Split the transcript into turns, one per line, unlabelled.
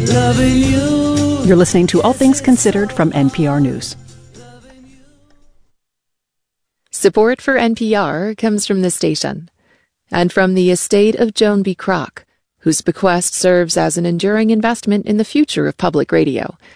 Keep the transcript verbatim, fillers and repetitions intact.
loving you.
You're listening to All Things Considered from N P R News.
Support for N P R comes from the station and from the estate of Joan B. Kroc, whose bequest serves as an enduring investment in the future of public radio